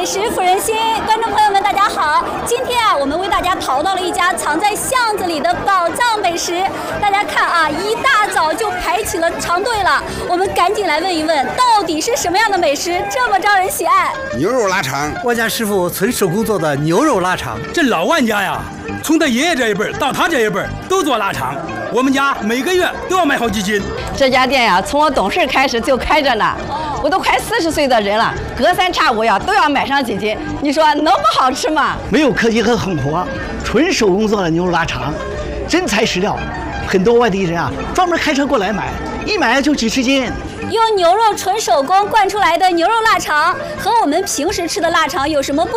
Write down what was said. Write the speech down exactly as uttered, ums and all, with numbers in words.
食抚人心，观众朋友们，大家好！今天啊，我们为大家淘到了一家藏在巷子里的宝藏美食。大家看啊，一大早就排起了长队了。我们赶紧来问一问，到底是什么样的美食这么招人喜爱？ 牛肉腊肠， 我家师傅纯手工做的牛肉腊肠。 这老万家呀，从他爷爷这一辈到他这一辈都做腊肠，我们家每个月都要买好几斤。 这家店呀，从我懂事开始就开着呢。我都快四十岁的人了，隔三差五呀都要买上几斤，你说能不好吃吗？ 没有科技和狠活，纯手工做的牛肉腊肠，真材实料。很多外地人啊，专门开车过来买，一买就几十斤。 用牛肉纯手工灌出来的牛肉腊肠，和我们平时吃的腊肠有什么不